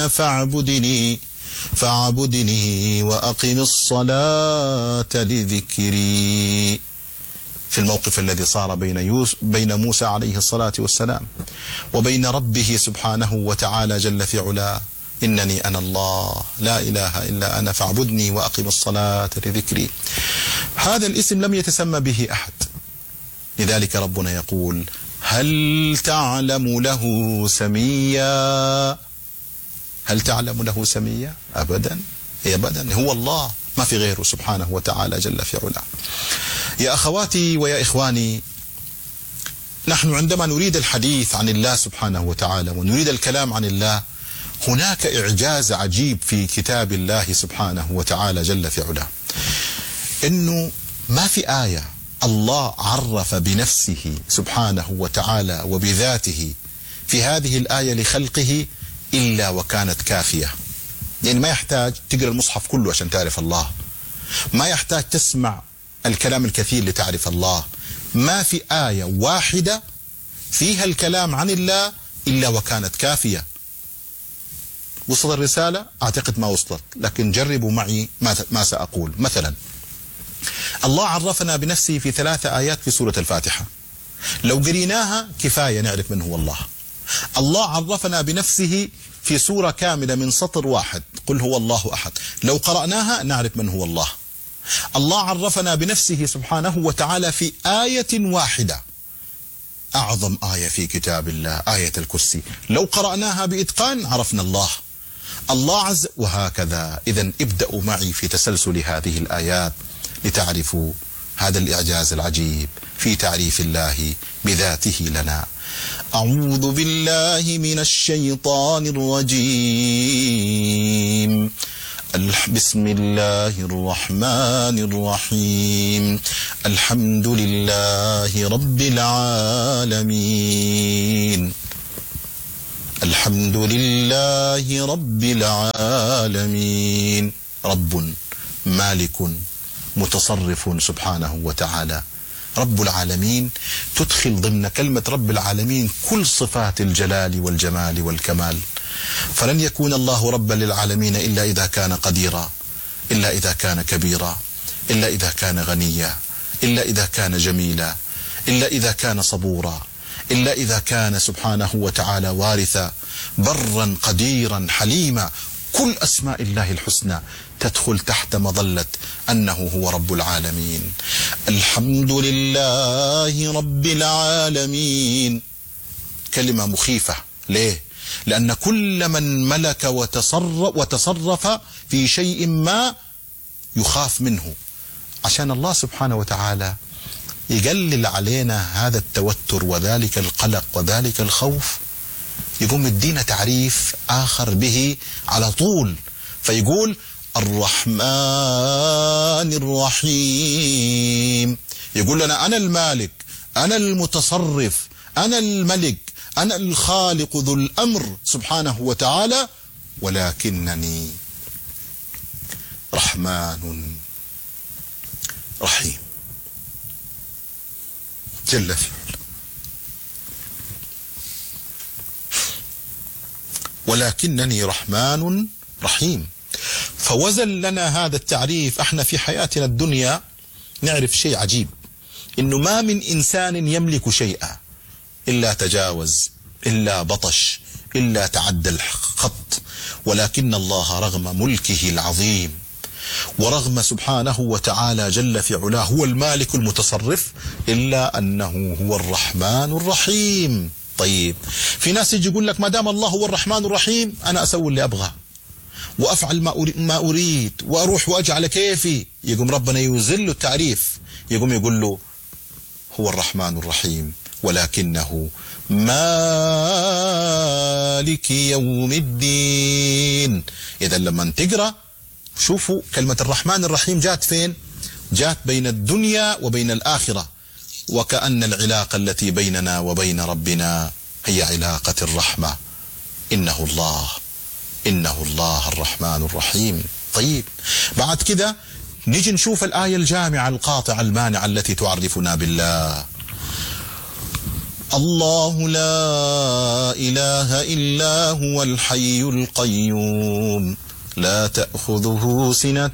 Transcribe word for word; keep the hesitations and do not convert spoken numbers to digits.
أنا فاعبدني فاعبدني وأقم الصلاة لذكري. في الموقف الذي صار بين يوسف بين موسى عليه الصلاة والسلام وبين ربه سبحانه وتعالى جل في علاه، إنني أنا الله لا إله إلا أنا فاعبدني وأقم الصلاة لذكري. هذا الاسم لم يتسمى به أحد، لذلك ربنا يقول هل تعلم له سميا؟ هل تعلم له سميا؟ أبدا أبدا، هو الله ما في غيره سبحانه وتعالى جل في علاه. يا أخواتي ويا إخواني، نحن عندما نريد الحديث عن الله سبحانه وتعالى ونريد الكلام عن الله، هناك إعجاز عجيب في كتاب الله سبحانه وتعالى جل في علاه، إنه ما في آية الله عرف بنفسه سبحانه وتعالى وبذاته في هذه الآية لخلقه إلا وكانت كافية. يعني ما يحتاج تقرأ المصحف كله عشان تعرف الله، ما يحتاج تسمع الكلام الكثير لتعرف الله. ما في آية واحدة فيها الكلام عن الله إلا وكانت كافية. وصل الرسالة؟ أعتقد ما وصلت، لكن جربوا معي ما, ما سأقول. مثلا الله عرفنا بنفسه في ثلاثة آيات في سورة الفاتحة، لو قريناها كفاية نعرف من هو الله. الله عرفنا بنفسه في سورة كاملة من سطر واحد، قل هو الله أحد، لو قرأناها نعرف من هو الله. الله عرفنا بنفسه سبحانه وتعالى في آية واحدة، أعظم آية في كتاب الله آية الكرسي، لو قرأناها بإتقان عرفنا الله. الله عز وهكذا. إذن ابدأوا معي في تسلسل هذه الآيات لتعرفوا هذا الإعجاز العجيب في تعريف الله بذاته لنا. أعوذ بالله من الشيطان الرجيم. بسم الله الرحمن الرحيم. الحمد لله رب العالمين. الحمد لله رب العالمين. رب مالك متصرف سبحانه وتعالى. رب العالمين تدخل ضمن كلمة رب العالمين كل صفات الجلال والجمال والكمال، فلن يكون الله ربا للعالمين إلا إذا كان قديرا، إلا إذا كان كبيرا، إلا إذا كان غنيا، إلا إذا كان جميلا، إلا إذا كان صبورا، إلا إذا كان سبحانه وتعالى وارثا، برا قديرا حليما. كل أسماء الله الحسنى تدخل تحت مظلة أنه هو رب العالمين. الحمد لله رب العالمين. كلمة مخيفة، ليه؟ لأن كل من ملك وتصرف, وتصرف في شيء ما يخاف منه، عشان الله سبحانه وتعالى يقلل علينا هذا التوتر وذلك القلق وذلك الخوف، يقوم يدينا تعريف آخر به على طول، فيقول الرحمن الرحيم. يقول لنا أنا المالك، أنا المتصرف، أنا الملك، أنا الخالق ذو الأمر سبحانه وتعالى، ولكنني رحمن رحيم جل في علاه. ولكنني رحمن رحيم. فوزن لنا هذا التعريف. احنا في حياتنا الدنيا نعرف شيء عجيب، انه ما من انسان يملك شيئا الا تجاوز، الا بطش، الا تعدى الخط، ولكن الله رغم ملكه العظيم ورغم سبحانه وتعالى جل في علاه هو المالك المتصرف، الا انه هو الرحمن الرحيم. طيب في ناس يجي يقول لك ما دام الله هو الرحمن الرحيم انا اسوي اللي ابغى وافعل ما اريد واروح واجي على كيفي، يقوم ربنا يوزن له التعريف، يقوم يقول له هو الرحمن الرحيم ولكنه مالك يوم الدين. اذا لما تقرا شوفوا كلمة الرحمن الرحيم جات فين؟ جات بين الدنيا وبين الآخرة، وكأن العلاقة التي بيننا وبين ربنا هي علاقة الرحمة. إنه الله، إنه الله الرحمن الرحيم. طيب بعد كده نيجي نشوف الآية الجامعة القاطعة المانعة التي تعرفنا بالله. الله لا إله إلا هو الحي القيوم لا تأخذه سنة